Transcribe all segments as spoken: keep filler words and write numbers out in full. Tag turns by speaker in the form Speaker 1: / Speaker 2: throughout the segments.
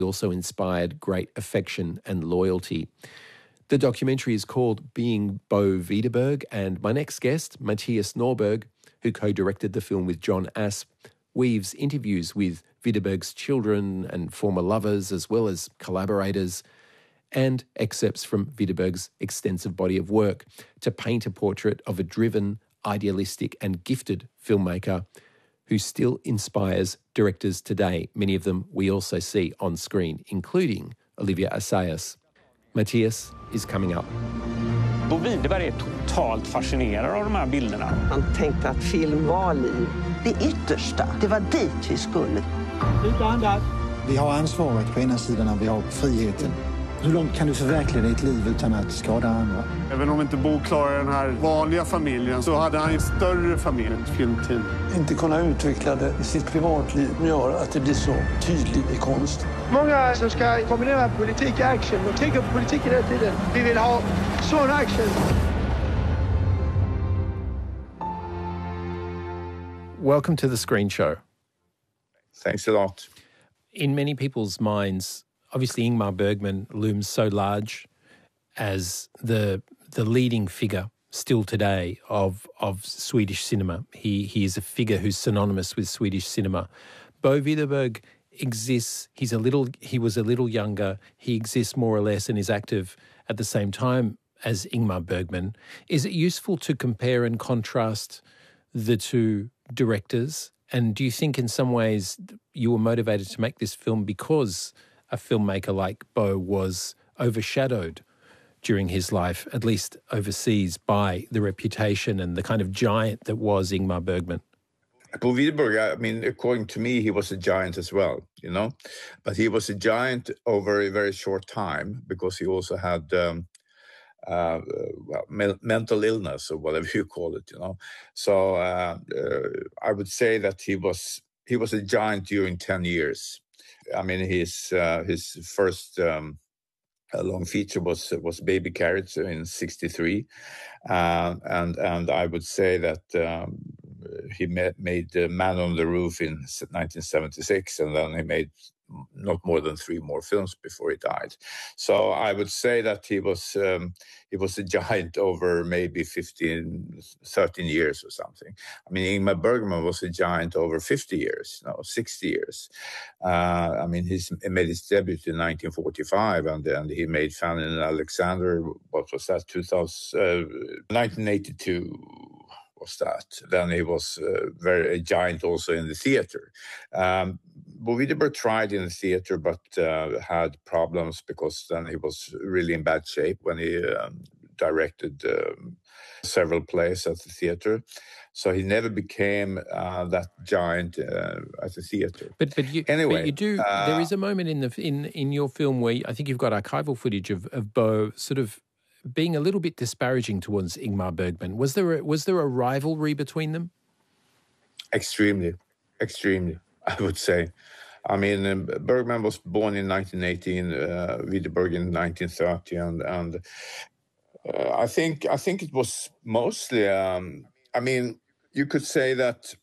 Speaker 1: also inspired great affection and loyalty. The documentary is called Being Bo Widerberg, and my next guest, Matthias Norberg, who co-directed the film with John Asp, weaves interviews with Widerberg's children and former lovers, as well as collaborators, and excerpts from Widerberg's extensive body of work to paint a portrait of a driven, idealistic and gifted filmmaker who still inspires directors today. Many of them we also see on screen, including Olivia Assayas. Matthias is coming up.
Speaker 2: Bo Widerberg är totalt fascinerad av de här bilderna.
Speaker 3: Han tänkte att film var liv. Det yttersta, det var dit vi skulle.
Speaker 4: Vi har ansvaret på ena sidan och vi har friheten. Hur långt kan du förverkliga ditt liv utan att skada andra?
Speaker 5: Även om inte Bo klarar den här vanliga familjen så hade han en större familj, ett filmteam.
Speaker 6: Inte kunna utveckla det i sitt privatliv gör att det blir så tydligt i konst.
Speaker 7: Många som ska kombinera politik och action, de tänker på politik hela tiden. Vi vill ha sån action.
Speaker 1: Welcome to the Screen Show.
Speaker 8: Thanks a lot.
Speaker 1: In many people's minds, obviously Ingmar Bergman looms so large as the the leading figure still today of of Swedish cinema. He he is a figure who's synonymous with Swedish cinema. Bo Widerberg exists. He's a little. He was a little younger. He exists more or less and is active at the same time as Ingmar Bergman. Is it useful to compare and contrast the two directors? And do you think in some ways you were motivated to make this film because a filmmaker like Bo was overshadowed during his life, at least overseas, by the reputation and the kind of giant that was Ingmar Bergman?
Speaker 8: Bo Widerberg, I mean, according to me, he was a giant as well, you know, but he was a giant over a very short time because he also had um, uh, well, me- mental illness or whatever you call it, you know. So uh, uh, I would say that he was he was a giant during ten years. I mean, his uh, his first um, long feature was was Baby Carrots in sixty-three, uh, and and I would say that um, he made, made uh, Man on the Roof in nineteen seventy-six, and then he made not more than three more films before he died. So I would say that he was um, he was a giant over maybe fifteen, thirteen years or something. I mean, Ingmar Bergman was a giant over fifty years, no, sixty years. Uh, I mean, he's, he made his debut in nineteen forty-five, and, and he made Fanny and Alexander, what was that, two thousand, uh, nineteen eighty-two. Was that. Then he was uh, very a giant also in the theater. Um, Bo Widerberg tried in the theater, but uh, had problems because then he was really in bad shape when he um, directed um, several plays at the theater. So he never became uh, that giant uh, at the theater.
Speaker 1: But but you
Speaker 8: anyway,
Speaker 1: but you do. Uh, there is a moment in the in in your film where I think you've got archival footage of of Bo sort of being a little bit disparaging towards Ingmar Bergman. Was there a, was there a rivalry between them?
Speaker 8: Extremely, extremely, I would say. I mean, um, Bergman was born in nineteen eighteen, uh, Widerberg in nineteen thirty, and and uh, I think I think it was mostly. Um, I mean, you could say that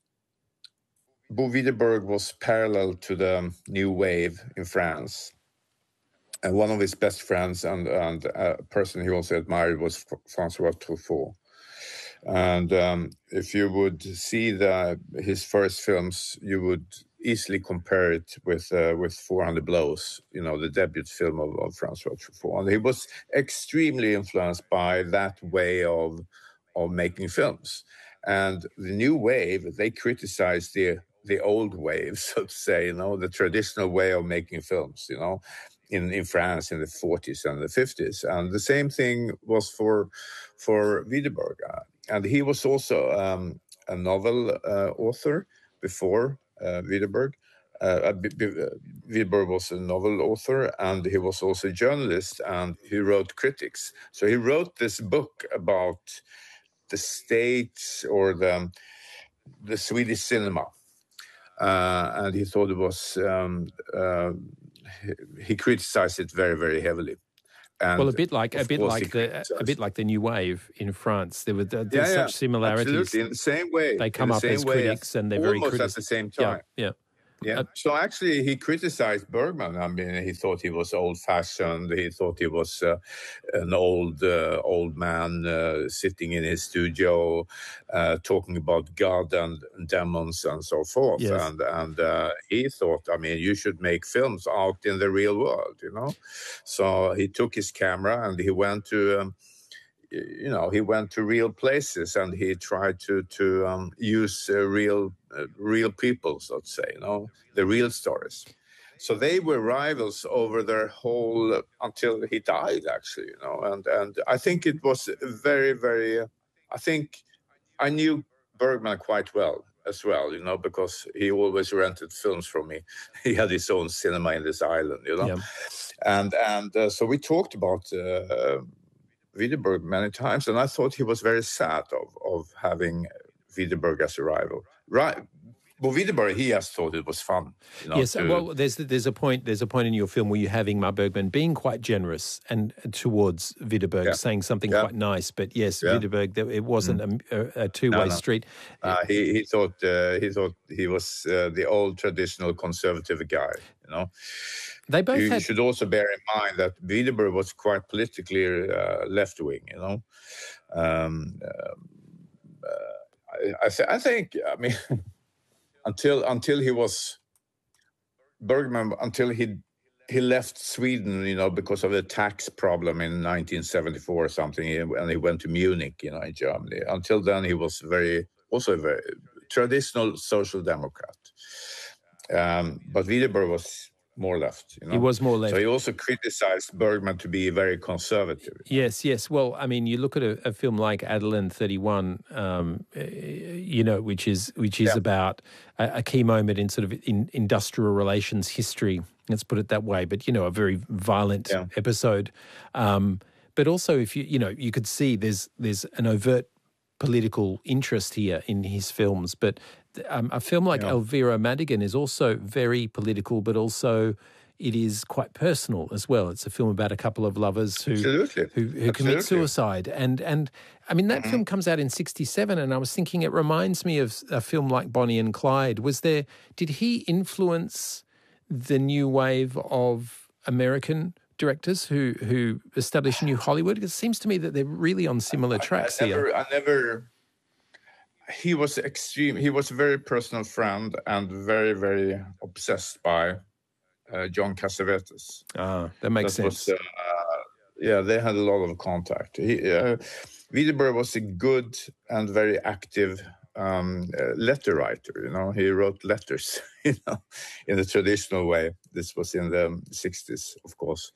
Speaker 8: Bo Widerberg was parallel to the new wave in France. And one of his best friends and, and a person he also admired was François Truffaut. And um, if you would see the, his first films, you would easily compare it with uh, with four hundred blows, you know, the debut film of, of François Truffaut. And he was extremely influenced by that way of of making films. And the new wave, they criticized the the old wave, so to say, you know, the traditional way of making films, you know, in, in France in the forties and the fifties. And the same thing was for for Widerberg. Uh, and he was also um, a novel uh, author before uh, Widerberg. Uh, Widerberg was a novel author, and he was also a journalist, and he wrote critics. So he wrote this book about the state or the the Swedish cinema, uh, and he thought it was um, uh, he, he criticized it very, very heavily. And
Speaker 1: well, a bit like a bit like the a bit like the New Wave in France. There were there's yeah, yeah, such similarities.
Speaker 8: Absolutely, in the same way.
Speaker 1: They come
Speaker 8: the
Speaker 1: up as critics,
Speaker 8: as,
Speaker 1: and they're very
Speaker 8: almost
Speaker 1: critical
Speaker 8: at the same time.
Speaker 1: Yeah, yeah.
Speaker 8: Yeah.
Speaker 1: Uh,
Speaker 8: so actually, he criticized Bergman. I mean, he thought he was old-fashioned. He thought he was uh, an old, uh, old man uh, sitting in his studio, uh, talking about God and demons and so forth.
Speaker 1: Yes.
Speaker 8: And and uh, he thought, I mean, you should make films out in the real world, you know. So he took his camera and he went to. Um, You know, he went to real places and he tried to to um, use uh, real uh, real people, so to say, you know, the real stories. So they were rivals over their whole uh, until he died, actually, you know. And and I think it was very, very. Uh, I think I knew Bergman quite well as well, you know, because he always rented films from me. He had his own cinema in this island, you know,
Speaker 1: Yeah.
Speaker 8: and and uh, so we talked about. Uh, Widerberg many times, and I thought he was very sad of of having Widerberg as a rival. Right, well, Widerberg, he has thought it was fun. You know,
Speaker 1: yes,
Speaker 8: to,
Speaker 1: well, there's there's a point there's a point in your film where you have Ingmar Bergman being quite generous and towards Widerberg,
Speaker 8: yeah.
Speaker 1: saying something
Speaker 8: yeah.
Speaker 1: quite nice. But yes,
Speaker 8: yeah.
Speaker 1: Widerberg, it wasn't mm. a, a two way
Speaker 8: no, no.
Speaker 1: street.
Speaker 8: Uh, he he thought uh, he thought he was uh, the old traditional conservative guy. You know.
Speaker 1: They both
Speaker 8: you
Speaker 1: had...
Speaker 8: should also bear in mind that Widerberg was quite politically uh, left-wing, you know. Um, uh, I, I, th- I think, I mean, until until he was Bergman, until he he left Sweden, you know, because of the tax problem in nineteen seventy-four or something, and he went to Munich, you know, in Germany. Until then, he was very also a very traditional social democrat. Um, but Widerberg was more left, you know.
Speaker 1: He was more left.
Speaker 8: So he also criticized Bergman to be very conservative.
Speaker 1: Yes, yes. Well, I mean, you look at a, a film like Adeline thirty-one, um, you know, which is which is yeah. about a, a key moment in sort of in industrial relations history. Let's put it that way. But you know, a very violent yeah. episode. Um, but also, if you you know, you could see there's there's an overt political interest here in his films, but um, a film like yeah. Elvira Madigan is also very political, but also it is quite personal as well. It's a film about a couple of lovers who
Speaker 8: Absolutely.
Speaker 1: who, who
Speaker 8: Absolutely.
Speaker 1: commit suicide, and and I mean that mm-hmm. film comes out in sixty-seven, and I was thinking it reminds me of a film like Bonnie and Clyde. Was there? Did he influence the new wave of American directors who who establish New Hollywood? It seems to me that they're really on similar tracks
Speaker 8: I, I never,
Speaker 1: here.
Speaker 8: I never. He was extreme. He was a very personal friend and very, very obsessed by uh, John Cassavetes.
Speaker 1: Ah, that makes
Speaker 8: that
Speaker 1: sense.
Speaker 8: Was, uh, yeah, they had a lot of contact. He, uh, Widerberg was a good and very active um, uh, letter writer. You know, he wrote letters, you know, in the traditional way. This was in the sixties, of course.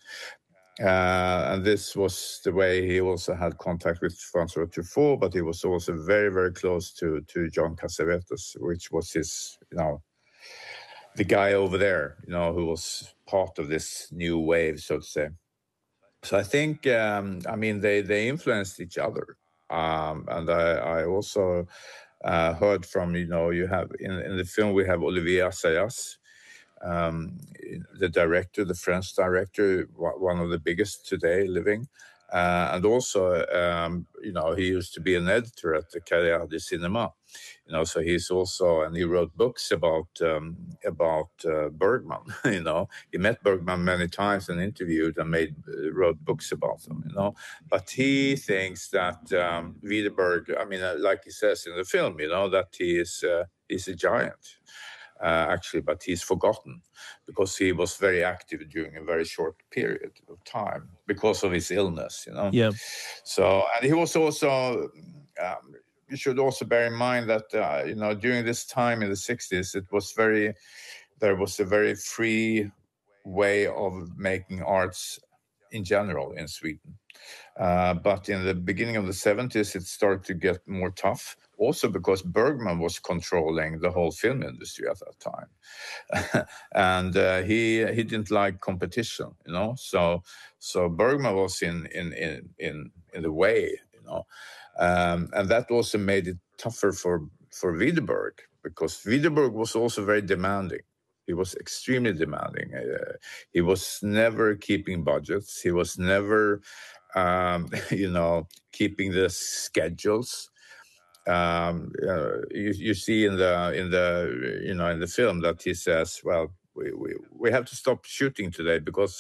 Speaker 8: Uh, and this was the way he also had contact with François Truffaut, but he was also very, very close to, to John Cassavetes, which was his, you know, the guy over there, you know, who was part of this new wave, so to say. So I think, um, I mean, they, they influenced each other. Um, and I, I also uh, heard from, you know, you have, in, in the film we have Olivier Assayas, Um, the director, the French director, one of the biggest today living. Uh, and also, um, you know, he used to be an editor at the Carrière du Cinéma. You know, so he's also, and he wrote books about um, about uh, Bergman, you know. He met Bergman many times and interviewed and made uh, wrote books about him, you know. But he thinks that um, Widerberg, I mean, uh, like he says in the film, you know, that he is uh, he's a giant. Uh, actually, but he's forgotten because he was very active during a very short period of time because of his illness, you know.
Speaker 1: Yeah.
Speaker 8: So, and he was also, um, you should also bear in mind that, uh, you know, during this time in the sixties, it was very, there was a very free way of making arts in general in Sweden. Uh, but in the beginning of the seventies, it started to get more tough. Also because Bergman was controlling the whole film industry at that time. and uh, he he didn't like competition, you know. So so Bergman was in in in in, in the way, you know. Um, and that also made it tougher for, for Widerberg, because Widerberg was also very demanding. He was extremely demanding. Uh, he was never keeping budgets. He was never, um, you know, keeping the schedules. Um, uh, you, you see in the in the you know in the film that he says, "Well, we, we, we have to stop shooting today because